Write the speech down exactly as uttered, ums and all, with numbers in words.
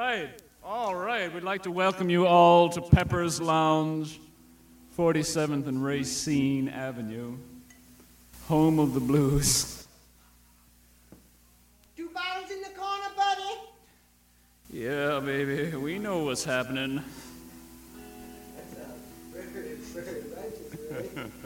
right. All right. We'd like to welcome you all to Pepper's Lounge, forty-seventh and Racine Avenue, home of the blues. Two bottles in the corner, buddy. Yeah, baby. We know what's happening. That's a very, very righteous, right?